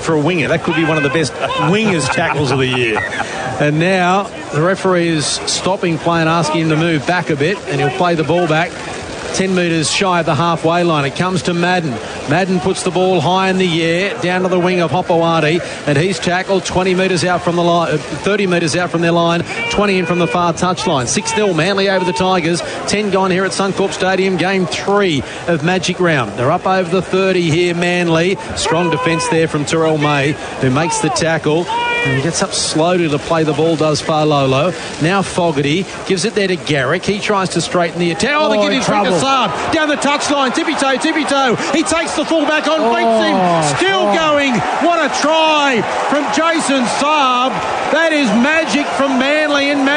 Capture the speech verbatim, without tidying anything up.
for a winger. That could be one of the best wingers tackles of the year. And now the referee is stopping play and asking him to move back a bit, and he'll play the ball back ten metres shy of the halfway line. It comes to Madden. Madden puts the ball high in the air, down to the wing of Hopewadi, and he's tackled twenty metres out from the line, thirty metres out from their line, twenty in from the far touchline. six nil Manly over the Tigers. ten gone here at Suncorp Stadium. Game three of Magic Round. They're up over the thirty here, Manly. Strong defence there from Terrell May, who makes the tackle. And he gets up slowly to play the ball, does Farlolo. Now Fogarty gives it there to Garrick. He tries to straighten the attack. Oh, they oh, get his ring to Saab. Down the touchline. Tippy-toe, tippy-toe. He takes the fullback on, oh, beats him. Still oh. going. What a try from Jason Saab. That is magic from Manly. And